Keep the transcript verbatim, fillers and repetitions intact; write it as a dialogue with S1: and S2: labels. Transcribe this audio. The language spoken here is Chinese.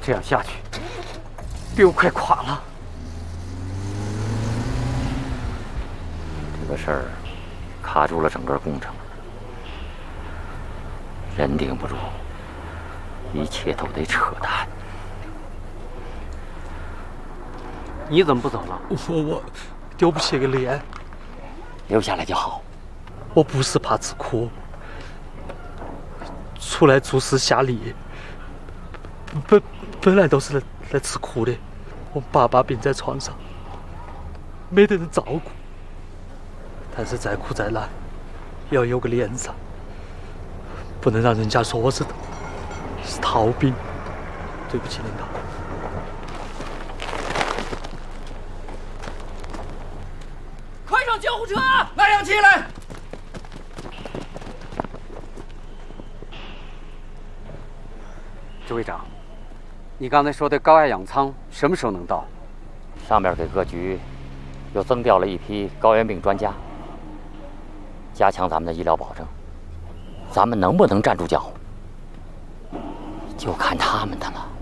S1: 这样下去，病快垮了。
S2: 这个事儿卡住了整个工程，人顶不住，一切都得扯淡。
S1: 你怎么不走了？
S3: 我我丢不起个脸，
S2: 留下来就好。
S3: 我不是怕吃苦，出来做事下力，本本来都是来来吃苦的。我爸爸病在床上，没得人照顾，但是再苦再难，也要有个脸上，不能让人家说我是是逃兵。对不起领导。
S4: 快上救护车！拉氧气来！
S1: 支队长，你刚才说的高压氧舱什么时候能到？
S2: 上面给各局又增调了一批高原病专家，加强咱们的医疗保证。咱们能不能站住脚，就看他们的了。